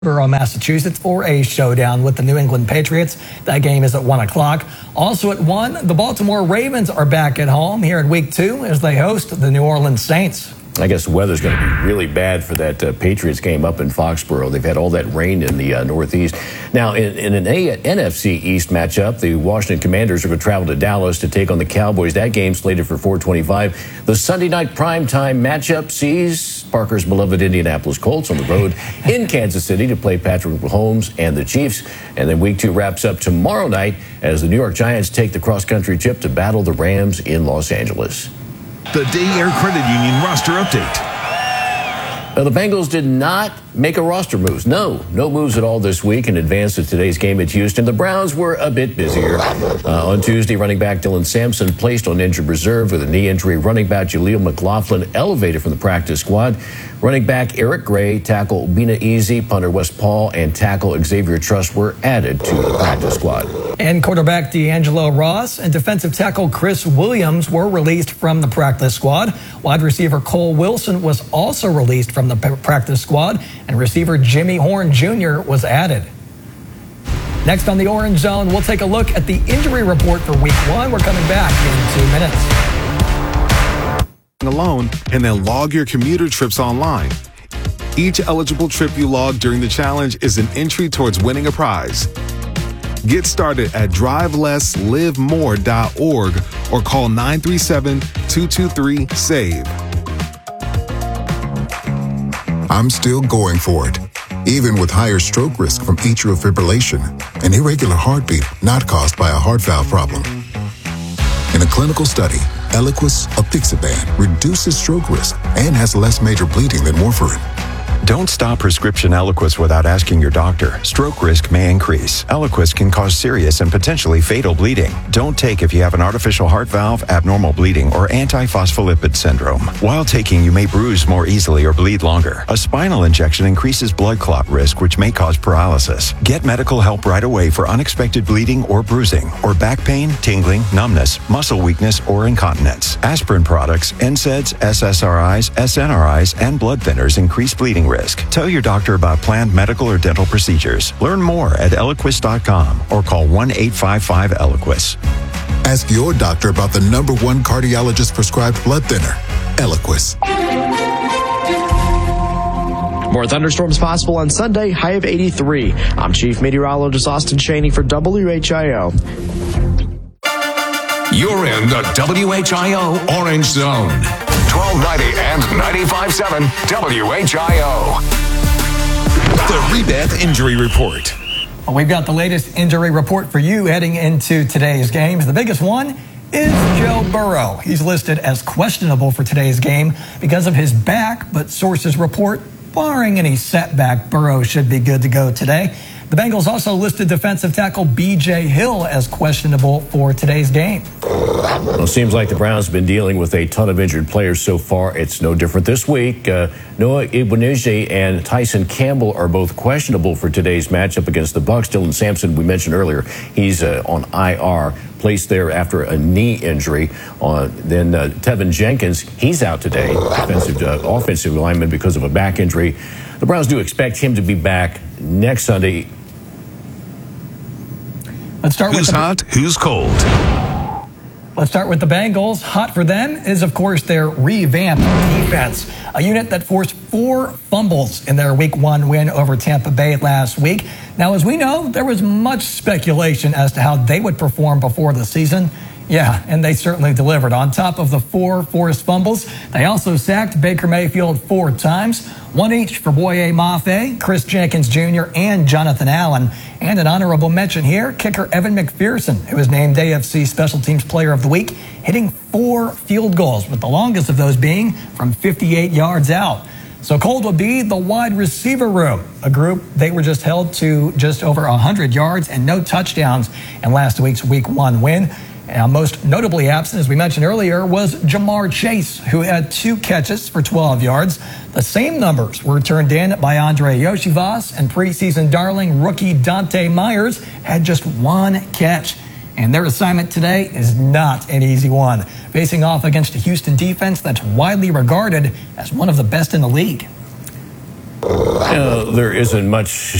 Massachusetts for a showdown with the New England Patriots. That game is at 1 o'clock. Also at 1, the Baltimore Ravens are back at home here in week 2 as they host the New Orleans Saints. I guess the weather's going to be really bad for that Patriots game up in Foxborough. They've had all that rain in the Northeast. Now, in an NFC East matchup, the Washington Commanders are going to travel to Dallas to take on the Cowboys. That game slated for 4:25. The Sunday night primetime matchup sees Parker's beloved Indianapolis Colts on the road in Kansas City to play Patrick Mahomes and the Chiefs. And then week 2 wraps up tomorrow night as the New York Giants take the cross-country trip to battle the Rams in Los Angeles. The Day Air Credit Union roster update. Now, the Bengals did not make a roster moves. No moves at all this week in advance of today's game at Houston. The Browns were a bit busier. On Tuesday, running back Dylan Sampson placed on injured reserve with a knee injury. Running back Jaleel McLaughlin elevated from the practice squad. Running back Eric Gray, tackle Bina Easy, punter Wes Paul, and tackle Xavier Truss were added to the practice squad. And quarterback D'Angelo Ross and defensive tackle Chris Williams were released from the practice squad. Wide receiver Cole Wilson was also released from the practice squad, and receiver Jimmy Horn Jr. was added. Next on the Orange Zone, we'll take a look at the injury report for week 1. We're coming back in 2 minutes. Alone and then log your commuter trips online. Each eligible trip you log during the challenge is an entry towards winning a prize. Get started at drivelesslivemore.org or call 937-223-SAVE. I'm still going for it, even with higher stroke risk from atrial fibrillation, an irregular heartbeat not caused by a heart valve problem. In a clinical study, Eliquis apixaban reduces stroke risk and has less major bleeding than warfarin. Don't stop prescription Eliquis without asking your doctor. Stroke risk may increase. Eliquis can cause serious and potentially fatal bleeding. Don't take if you have an artificial heart valve, abnormal bleeding, or antiphospholipid syndrome. While taking, you may bruise more easily or bleed longer. A spinal injection increases blood clot risk, which may cause paralysis. Get medical help right away for unexpected bleeding or bruising, or back pain, tingling, numbness, muscle weakness, or incontinence. Aspirin products, NSAIDs, SSRIs, SNRIs, and blood thinners increase bleeding risk. Tell your doctor about planned medical or dental procedures. Learn more at Eliquis.com or call 1-855-ELIQUIS. Ask your doctor about the #1 cardiologist prescribed blood thinner, Eliquis. More thunderstorms possible on Sunday, high of 83. I'm Chief Meteorologist Austin Cheney for WHIO. You're in the WHIO Orange Zone. 1290 and 95.7 WHIO. The Rebath Injury Report. Well, we've got the latest injury report for you heading into today's games. The biggest one is Joe Burrow. He's listed as questionable for today's game because of his back, but sources report, barring any setback, Burrow should be good to go today. The Bengals also listed defensive tackle B.J. Hill as questionable for today's game. Well, it seems like the Browns have been dealing with a ton of injured players so far. It's no different this week. Noah Igbenegbu and Tyson Campbell are both questionable for today's matchup against the Bucs. Dylan Sampson, we mentioned earlier, he's on IR, placed there after a knee injury. Then Tevin Jenkins, he's out today, offensive lineman, because of a back injury. The Browns do expect him to be back next Sunday. Let's start Who's hot? Who's cold? Let's start with the Bengals. Hot for them is, of course, their revamped defense, a unit that forced 4 fumbles in their Week 1 win over Tampa Bay last week. Now, as we know, there was much speculation as to how they would perform before the season. Yeah, and they certainly delivered. On top of the 4 forced fumbles, they also sacked Baker Mayfield 4 times, 1 each for Boye Mafe, Chris Jenkins Jr., and Jonathan Allen. And an honorable mention here, kicker Evan McPherson, who was named AFC Special Teams Player of the Week, hitting 4 field goals, with the longest of those being from 58 yards out. So cold will be the wide receiver room, a group they were just held to just over 100 yards and no touchdowns in last week's Week 1 win. Now, most notably absent, as we mentioned earlier, was Jamar Chase, who had 2 catches for 12 yards. The same numbers were turned in by Andre Yoshivas, and preseason darling rookie Dante Myers had just 1 catch. And their assignment today is not an easy one, facing off against a Houston defense that's widely regarded as one of the best in the league. There isn't much